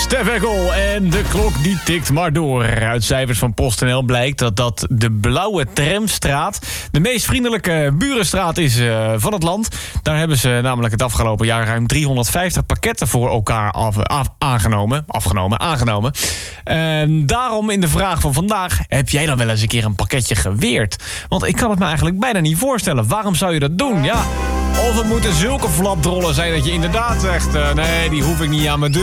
Stef Eckel en de klok die tikt maar door. Uit cijfers van PostNL blijkt dat de Blauwe Tramstraat de meest vriendelijke burenstraat is van het land. Daar hebben ze namelijk het afgelopen jaar ruim 350 pakketten voor elkaar aangenomen. Daarom in de vraag van vandaag, heb jij dan wel eens een keer een pakketje geweerd? Want ik kan het me eigenlijk bijna niet voorstellen. Waarom zou je dat doen? Ja, of het moeten zulke flapdrollen zijn dat je inderdaad zegt, nee, die hoef ik niet aan mijn deur.